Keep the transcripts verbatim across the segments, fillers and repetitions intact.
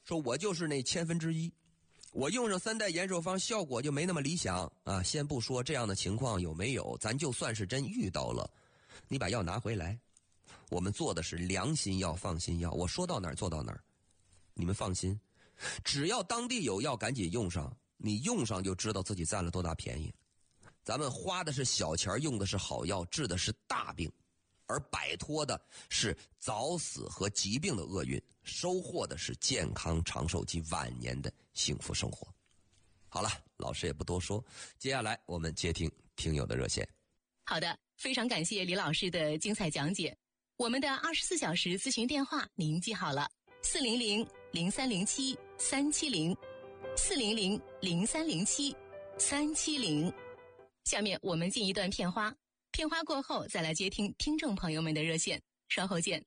说我就是那千分之一，我用上三代延寿方效果就没那么理想啊。先不说这样的情况有没有，咱就算是真遇到了，你把药拿回来，我们做的是良心药、放心药，我说到哪儿做到哪儿，你们放心，只要当地有药赶紧用上，你用上就知道自己占了多大便宜。咱们花的是小钱，用的是好药，治的是大病，而摆脱的是早死和疾病的厄运，收获的是健康长寿及晚年的幸福生活。好了，老师也不多说，接下来我们接听听友的热线。 好的，非常感谢李老师的精彩讲解。我们的二十四小时咨询电话您记好了，四零零零三零七三七零，四零零零三零七三七零。下面我们进一段片花，片花过后再来接听听众朋友们的热线，稍后见。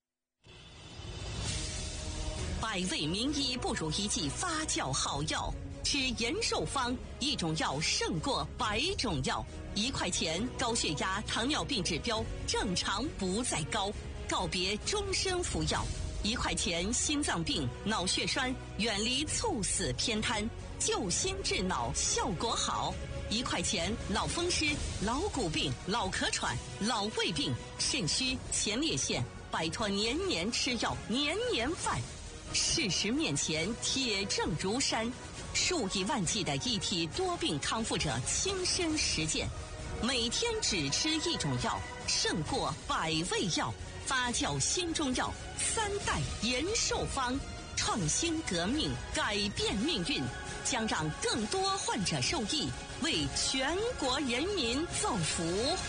百味名医不如一剂发酵好药，吃延寿方，一种药胜过百种药。一块钱，高血压、糖尿病指标正常不再高，告别终身服药。一块钱，心脏病、脑血栓远离猝死偏瘫，救心治脑效果好。一块钱，脑风湿、老骨病、老咳喘、老胃病、肾虚、前列腺，摆脱年年吃药、年年犯。事实面前，铁证如山，数以万计的一体多病康复者亲身实践，每天只吃一种药，胜过百味药。发酵新中药，三代延寿方，创新革命，改变命运，将让更多患者受益，为全国人民造福。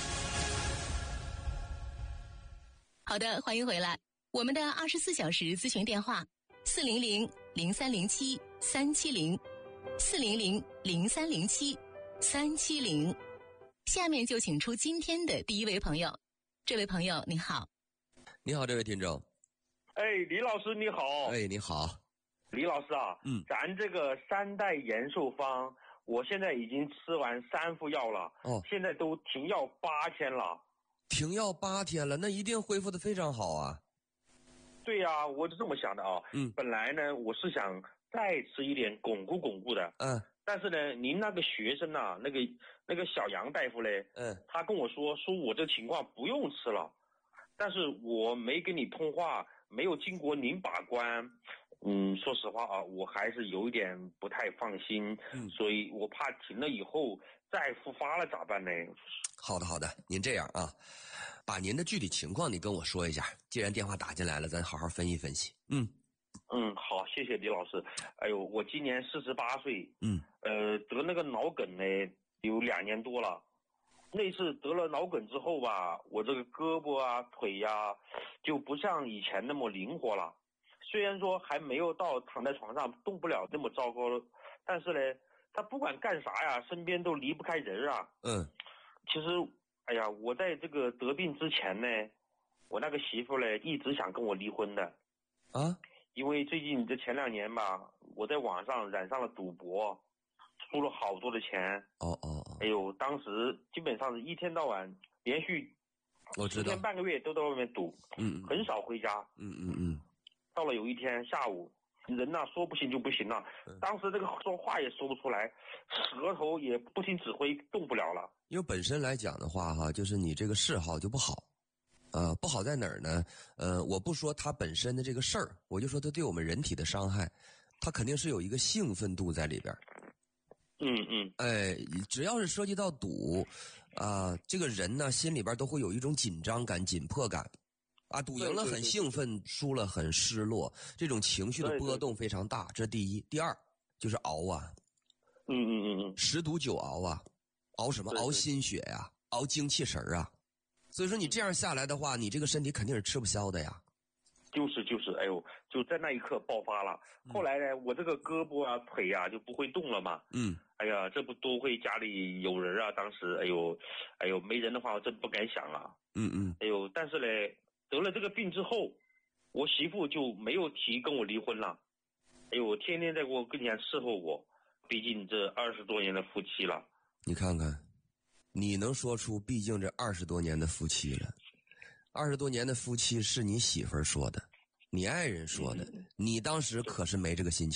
好的，欢迎回来。我们的二十四小时咨询电话四零零零三零七三七零，四零零零三零七三七零。下面就请出今天的第一位朋友。这位朋友你好。 你好，这位听众。 哎，李老师你好。 哎，你好。 李老师啊， 嗯， 咱这个三代延寿方，我现在已经吃完三副药了， 哦， 现在都停药八天了。 停药八天了，那一定恢复得非常好啊。 对呀、啊，我是这么想的啊。 嗯， 本来呢，我是想再吃一点巩固巩固的。 嗯， 但是呢，您那个学生呐、啊，那个那个小杨大夫嘞， 嗯， 他跟我说，说我这情况不用吃了。但是我没跟你通话，没有经过您把关，嗯，说实话啊，我还是有一点不太放心， 嗯， 所以我怕停了以后再复发了咋办呢？ 好的好的，您这样啊，把您的具体情况你跟我说一下，既然电话打进来了，咱好好分析分析。嗯嗯，好，谢谢李老师。哎呦，我今年四十八岁， 嗯， 呃，得那个脑梗呢有两年多了。那次得了脑梗之后吧，我这个胳膊啊、腿呀、啊，就不像以前那么灵活了。虽然说还没有到躺在床上动不了那么糟糕了，但是呢，他不管干啥呀，身边都离不开人啊。 嗯， 其实，哎呀，我在这个得病之前呢，我那个媳妇呢一直想跟我离婚的。 啊？ 因为最近这前两年吧，我在网上染上了赌博。输了好多的钱。 哦哦哦！ 哎呦，当时基本上是一天到晚连续我知道十天半个月都在外面赌， 嗯， 很少回家。 嗯嗯嗯。 到了有一天下午，人呐、啊、说不行就不行了， 嗯、 当时这个说话也说不出来，舌头也不听指挥，动不了了。 因为本身来讲的话哈，就是你这个嗜好就不好。呃，不好在哪儿呢？呃，我不说它本身的这个事儿，我就说它对我们人体的伤害，它肯定是有一个兴奋度在里边。 嗯嗯， 哎，只要是涉及到赌，啊、呃，这个人呢心里边都会有一种紧张感、紧迫感，啊，赌赢了很兴奋，输了很失落，这种情绪的波动非常大。这是第一，第二就是熬啊， 嗯嗯嗯嗯， 十赌九熬啊，熬什么？熬心血呀、啊，熬精气神啊。所以说你这样下来的话，你这个身体肯定是吃不消的呀。 就是就是，哎呦，就在那一刻爆发了。后来呢，我这个胳膊啊、腿啊就不会动了嘛。 嗯。 哎呀，这不多亏家里有人啊！当时，哎呦，哎呦，没人的话，我真不敢想啊。 嗯嗯。 哎呦，但是呢，得了这个病之后，我媳妇就没有提跟我离婚了。哎呦，天天在我跟前伺候我，毕竟这二十多年的夫妻了。 你看看，你能说出毕竟这二十多年的夫妻了。二十多年的夫妻是你媳妇儿说的，你爱人说的，你当时可是没这个心情。